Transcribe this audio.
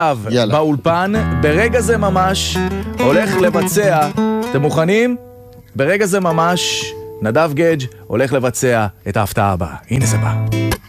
באולפן, ברגע זה ממש הולך לבצע, אתם מוכנים? ברגע זה ממש נדב גדג' הולך לבצע את ההפתעה הבאה. הנה זה בא.